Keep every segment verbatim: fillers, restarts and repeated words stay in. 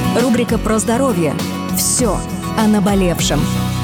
Рубрика про здоровье. Все о наболевшем.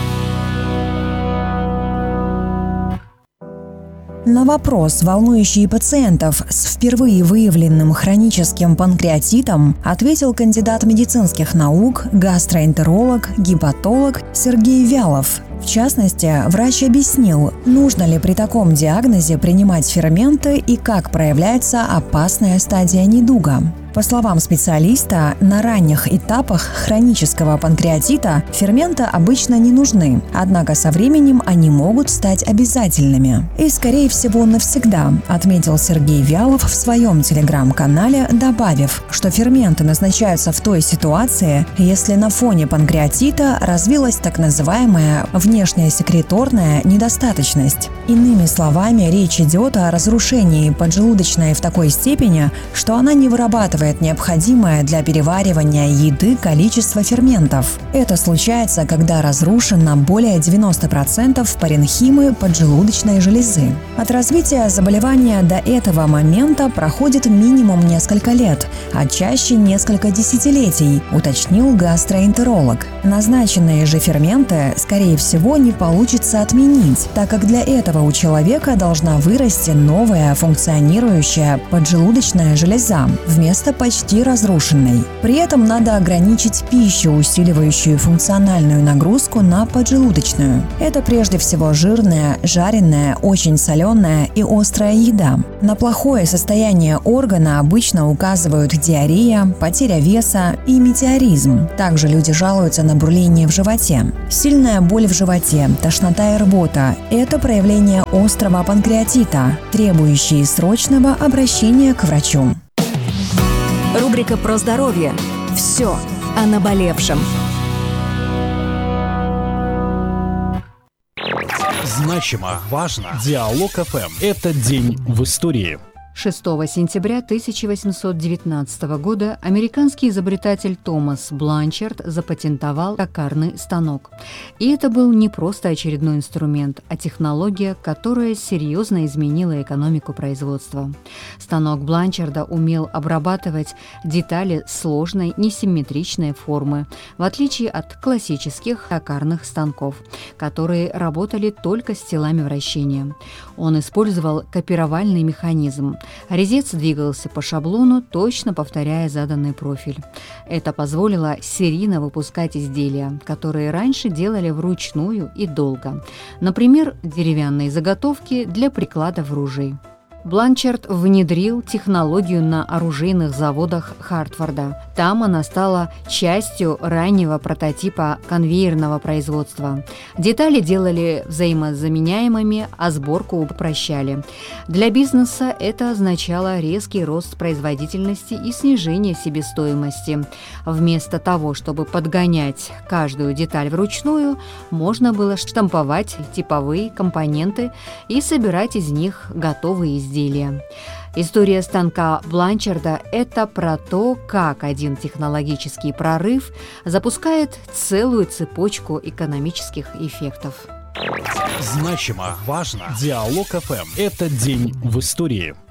На вопрос, волнующий пациентов с впервые выявленным хроническим панкреатитом, ответил кандидат медицинских наук, гастроэнтеролог, гепатолог Сергей Вялов. В частности, врач объяснил, нужно ли при таком диагнозе принимать ферменты и как проявляется опасная стадия недуга. По словам специалиста, на ранних этапах хронического панкреатита ферменты обычно не нужны, однако со временем они могут стать обязательными. И, скорее всего, навсегда, отметил Сергей Вялов в своем телеграм-канале, добавив, что ферменты назначаются в той ситуации, если на фоне панкреатита развилась так называемая внешняя секреторная недостаточность. Иными словами, речь идет о разрушении поджелудочной в такой степени, что она не вырабатывает необходимое для переваривания еды количество ферментов. Это случается, когда разрушено более девяноста процентов паренхимы поджелудочной железы. От развития заболевания до этого момента проходит минимум несколько лет, а чаще несколько десятилетий, уточнил гастроэнтеролог. Назначенные же ферменты, скорее всего, не получится отменить, так как для этого у человека должна вырасти новая функционирующая поджелудочная железа вместо почти разрушенной. При этом надо ограничить пищу, усиливающую функциональную нагрузку на поджелудочную. Это прежде всего жирная, жареная, очень соленая и острая еда. На плохое состояние органа обычно указывают диарея, потеря веса и метеоризм. Также люди жалуются на бурление в животе. Сильная боль в животе, тошнота и рвота – это проявление острого панкреатита, требующие срочного обращения к врачу. Рубрика про здоровье. Все о наболевшем. Значимо, важно. Диалог эф эм. Это день в истории. шестого сентября тысяча восемьсот девятнадцатого года американский изобретатель Томас Бланчард запатентовал токарный станок. И это был не просто очередной инструмент, а технология, которая серьезно изменила экономику производства. Станок Бланчарда умел обрабатывать детали сложной, несимметричной формы, в отличие от классических токарных станков, которые работали только с телами вращения. Он использовал копировальный механизм. Резец двигался по шаблону, точно повторяя заданный профиль. Это позволило серийно выпускать изделия, которые раньше делали вручную и долго. Например, деревянные заготовки для прикладов ружей. Бланчард внедрил технологию на оружейных заводах Хартфорда. Там она стала частью раннего прототипа конвейерного производства. Детали делали взаимозаменяемыми, а сборку упрощали. Для бизнеса это означало резкий рост производительности и снижение себестоимости. Вместо того, чтобы подгонять каждую деталь вручную, можно было штамповать типовые компоненты и собирать из них готовые изделия. История станка Бланчарда – это про то, как один технологический прорыв запускает целую цепочку экономических эффектов. Значимо, важно. Диалог эф эм. Это день в истории.